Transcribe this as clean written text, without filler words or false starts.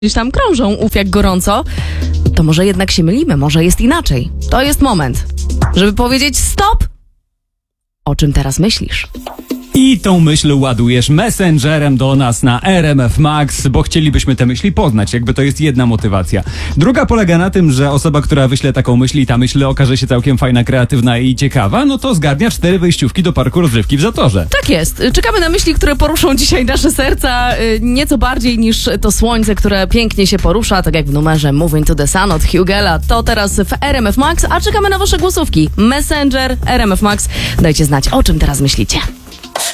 gdzieś tam krążą, uf jak gorąco, to może jednak się mylimy, może jest inaczej. To jest moment, żeby powiedzieć stop! O czym teraz myślisz? I tą myśl ładujesz messengerem do nas na RMF Max, bo chcielibyśmy te myśli poznać, jakby to jest jedna motywacja. Druga polega na tym, że osoba, która wyśle taką myśl i ta myśl okaże się całkiem fajna, kreatywna i ciekawa, no to zgarnia 4 wejściówki do parku rozrywki w Zatorze. Tak jest. Czekamy na myśli, które poruszą dzisiaj nasze serca nieco bardziej niż to słońce, które pięknie się porusza, tak jak w numerze Moving to the Sun od Hugela. To teraz w RMF Max, a czekamy na wasze głosówki. Messenger, RMF Max. Dajcie znać, o czym teraz myślicie.